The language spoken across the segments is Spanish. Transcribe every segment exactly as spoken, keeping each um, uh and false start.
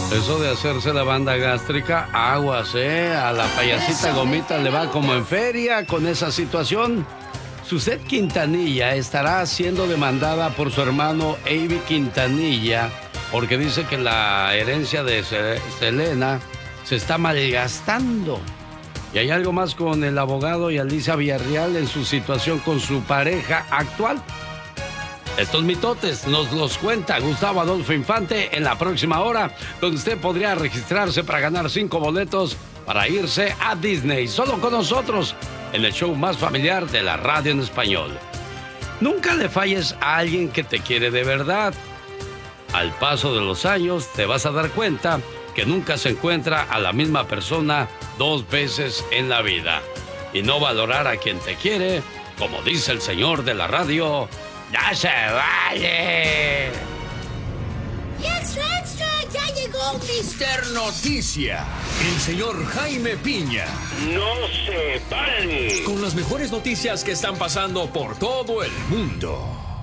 Eso de hacerse la banda gástrica, aguas, ¿eh? A la payasita Gomita le va como en feria con esa situación. Suzette Quintanilla estará siendo demandada por su hermano Avi Quintanilla porque dice que la herencia de Selena se está malgastando. Y hay algo más con el abogado y Alicia Villarreal en su situación con su pareja actual. Estos mitotes nos los cuenta Gustavo Adolfo Infante en la próxima hora, donde usted podría registrarse para ganar cinco boletos para irse a Disney, solo con nosotros, en el show más familiar de la radio en español. Nunca le falles a alguien que te quiere de verdad. Al paso de los años te vas a dar cuenta que nunca se encuentra a la misma persona dos veces en la vida. Y no valorar a quien te quiere, como dice el señor de la radio, ¡no se vale! ¡Extra, extra! ¡Ya llegó mister Noticia! El señor Jaime Piña. ¡No se vale! Con las mejores noticias que están pasando por todo el mundo.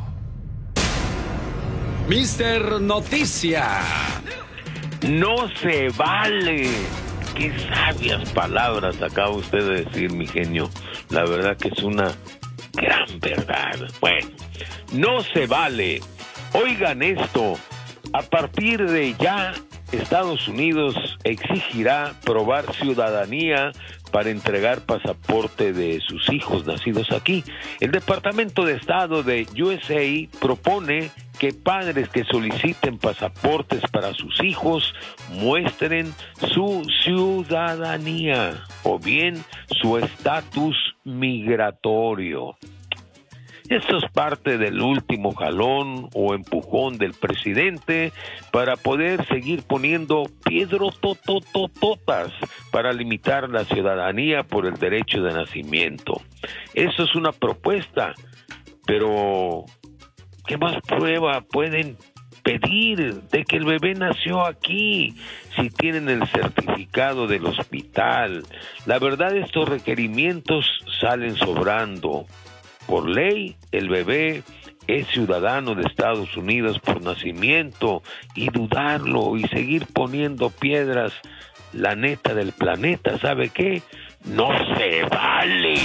mister Noticia. ¡No se vale! ¡Qué sabias palabras acaba usted de decir, mi genio! La verdad que es una gran verdad. Bueno, no se vale. Oigan esto. A partir de ya, Estados Unidos exigirá probar ciudadanía para entregar pasaporte de sus hijos nacidos aquí. El Departamento de Estado de U S A propone que padres que soliciten pasaportes para sus hijos muestren su ciudadanía o bien su estatus migratorio. Esto es parte del último jalón o empujón del presidente para poder seguir poniendo piedrotototototas para limitar la ciudadanía por el derecho de nacimiento. Eso es una propuesta, pero ¿qué más prueba pueden pedir de que el bebé nació aquí? Si tienen el certificado del hospital. La verdad, estos requerimientos salen sobrando. Por ley, el bebé es ciudadano de Estados Unidos por nacimiento, y dudarlo y seguir poniendo piedras, la neta del planeta, ¿sabe qué? ¡No se vale!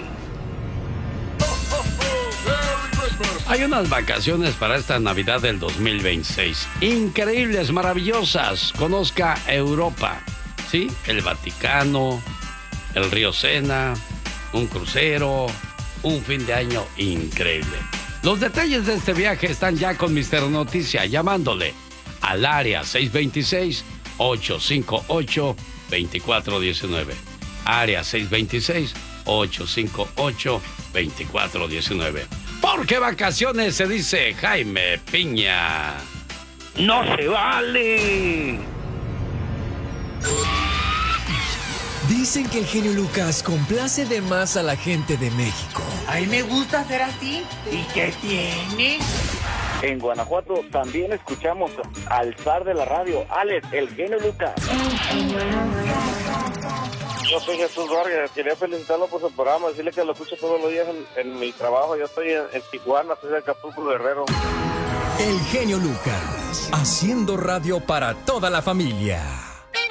Hay unas vacaciones para esta Navidad del dos mil veintiséis. Increíbles, maravillosas. Conozca Europa. Sí, el Vaticano, el río Sena, un crucero, un fin de año increíble. Los detalles de este viaje están ya con mister Noticia, llamándole al área seis dos seis, ocho cinco ocho, dos cuatro uno nueve. Área seis dos seis, ocho cinco ocho, dos cuatro uno nueve. Porque vacaciones se dice Jaime Piña. ¡No se vale! Dicen que el genio Lucas complace de más a la gente de México. A mí me gusta ser así. ¿Y qué tiene? En Guanajuato también escuchamos al zar de la radio, Alex, el genio Lucas. Yo soy Jesús Vargas, quería felicitarlo por su programa, decirle que lo escucho todos los días en, en mi trabajo. Yo estoy en, en Tijuana, soy de Acapulco, Guerrero. El genio Lucas, haciendo radio para toda la familia.